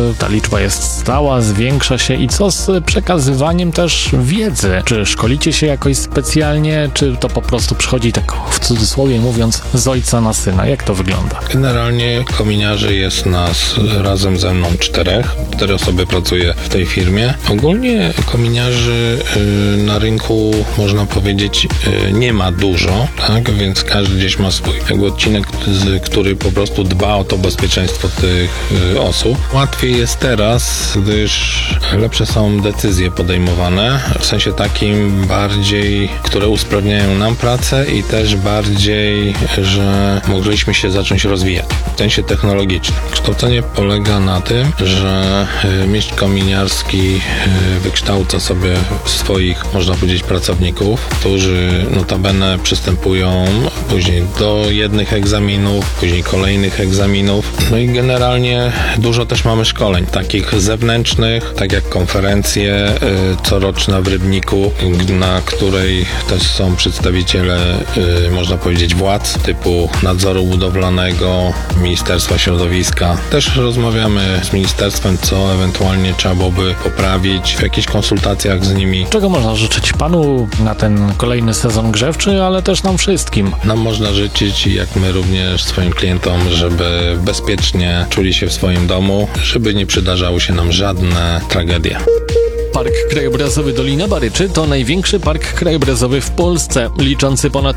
ta liczba jest stała, zwiększa się i co z przekazywaniem też wiedzy? Czy szkolicie się jakoś specjalnie, czy to po prostu przychodzi tak w cudzysłowie mówiąc z ojca na syna? Jak to wygląda? Generalnie kominiarzy jest nas razem ze mną 4 osoby pracuje w tej firmie. Ogólnie kominiarzy na rynku, można powiedzieć, nie ma dużo, tak? Więc każdy gdzieś ma swój odcinek, który po prostu dba o to bezpieczeństwo tych osób. Łatwiej jest teraz, gdyż lepsze są decyzje podejmowane, w sensie takim bardziej, które usprawniają nam pracę i też bardziej, że mogliśmy się zacząć rozwijać w sensie technologicznym. Kształcenie polega na tym, że mistrz kominiarski wykształca sobie swoich, można powiedzieć, pracowników, którzy notabene przystępują później do jednych egzaminów, później kolejnych egzaminów. No i generalnie dużo też mamy szkoleń, takich zewnętrznych, tak jak konferencje coroczna w Rybniku, na której też są przedstawiciele, można powiedzieć, władz typu nadzoru budowlanego, Ministerstwa Środowiska. Też rozmawiamy z ministerstwem, co ewentualnie trzeba byłoby poprawić w jakichś konsultacjach z nimi. Czego można życzyć panu na ten kolejny sezon grzewczy, ale też nam wszystkim? Nam można życzyć, jak my również swoim klientom, żeby bezpiecznie czuli się w swoim domu, żeby nie przydarzały się nam żadne tragedie. Park Krajobrazowy Dolina Baryczy to największy park krajobrazowy w Polsce. Liczący ponad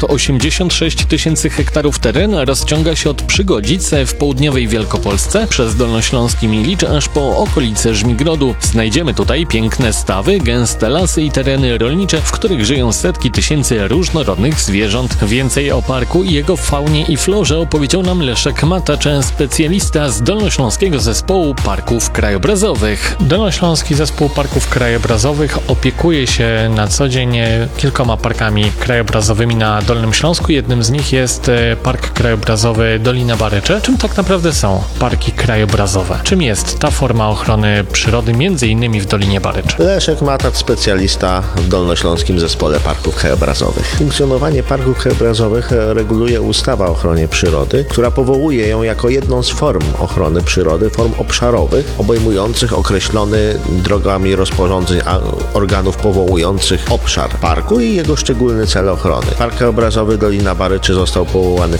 86 000 hektarów teren rozciąga się od Przygodzice w południowej Wielkopolsce przez Dolnośląski Milicz aż po okolice Żmigrodu. Znajdziemy tutaj piękne stawy, gęste lasy i tereny rolnicze, w których żyją setki tysięcy różnorodnych zwierząt. Więcej o parku i jego faunie i florze opowiedział nam Leszek Matacz, specjalista z Dolnośląskiego Zespołu Parków Krajobrazowych. Dolnośląski Zespół Parków Krajobrazowych opiekuje się na co dzień kilkoma parkami krajobrazowymi na Dolnym Śląsku. Jednym z nich jest Park Krajobrazowy Dolina Baryczy. Czym tak naprawdę są parki krajobrazowe? Czym jest ta forma ochrony przyrody, między innymi w Dolinie Baryczy? Leszek Matacz, specjalista w Dolnośląskim Zespole Parków Krajobrazowych. Funkcjonowanie parków krajobrazowych reguluje ustawa o ochronie przyrody, która powołuje ją jako jedną z form ochrony przyrody, form obszarowych, obejmujących określony drogami rozporządzeń organów powołujących obszar parku i jego szczególny cel ochrony. Park Krajobrazowy Dolina Baryczy został powołany w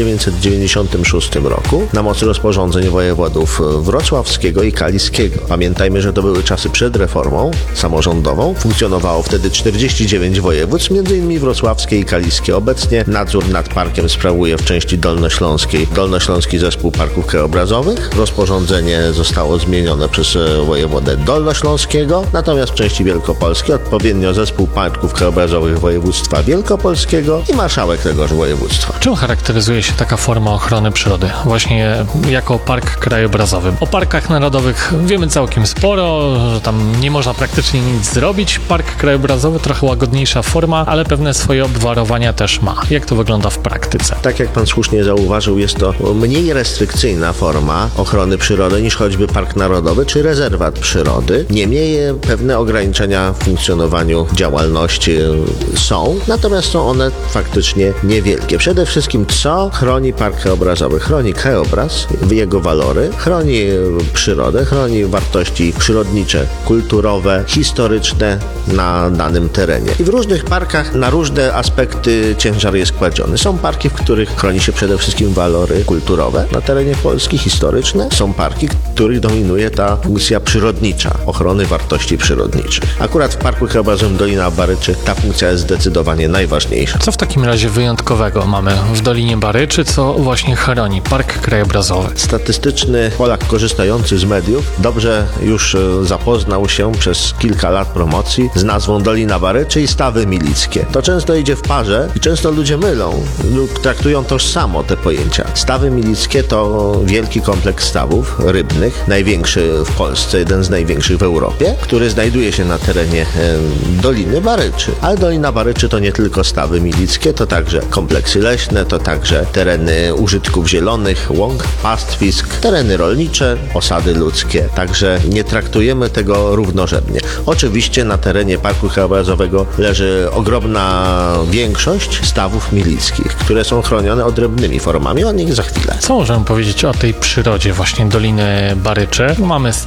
1996 roku na mocy rozporządzeń wojewodów wrocławskiego i kaliskiego. Pamiętajmy, że to były czasy przed reformą samorządową. Funkcjonowało wtedy 49 województw, m.in. wrocławskie i kaliskie. Obecnie nadzór nad parkiem sprawuje w części dolnośląskiej Dolnośląski Zespół Parków Krajobrazowych. Rozporządzenie zostało zmienione przez wojewodę dolnośląskiego, natomiast w części wielkopolskiej odpowiednio Zespół Parków Krajobrazowych Województwa Wielkopolskiego i marszałek tegoż województwa. Czym charakteryzuje się taka forma ochrony przyrody? Właśnie jako park krajobrazowy. O parkach narodowych wiemy całkiem sporo, że tam nie można praktycznie nic zrobić. Park krajobrazowy trochę łagodniejsza forma, ale pewne swoje obwarowania też ma. Jak to wygląda w praktyce? Tak jak pan słusznie zauważył, jest to mniej restrykcyjna forma ochrony przyrody niż choćby park narodowy czy rezerwat przyrody. Niemniej pewne ograniczenia w funkcjonowaniu działalności są, natomiast są one faktycznie niewielkie. Przede wszystkim co chroni park krajobrazowy? Chroni krajobraz, jego walory, chroni przyrodę, chroni wartości przyrodnicze, kulturowe, historyczne na danym terenie. I w różnych parkach na różne aspekty ciężar jest kładziony. Są parki, w których chroni się przede wszystkim walory kulturowe na terenie Polski, historyczne. Są parki, w których dominuje ta funkcja przyrodnicza, ochrony wartości przyrodniczych. Akurat w Parku Krajobrazowym Dolina Baryczy ta funkcja jest zdecydowanie najważniejsza. Co w takim razie wyjątkowego mamy w Dolinie Baryczy, co właśnie chroni park krajobrazowy? Statystyczny Polak korzystający z mediów dobrze już zapoznał się przez kilka lat promocji z nazwą Dolina Baryczy i Stawy Milickie. To często idzie w parze i często ludzie mylą lub traktują tożsamo te pojęcia. Stawy Milickie to wielki kompleks stawów rybnych, największy w Polsce, jeden z największych w Europie, który znajduje się na terenie Doliny Baryczy. Ale Dolina Baryczy to nie tylko Stawy Milickie, to także kompleksy leśne, to także tereny użytków zielonych, łąk, pastwisk, tereny rolnicze, osady ludzkie. Także nie traktujemy tego równorzędnie. Oczywiście na terenie Parku Krajobrazowego leży ogromna większość stawów milickich, które są chronione odrębnymi formami. O nich za chwilę. Co możemy powiedzieć o tej przyrodzie właśnie Doliny Baryczy? Mamy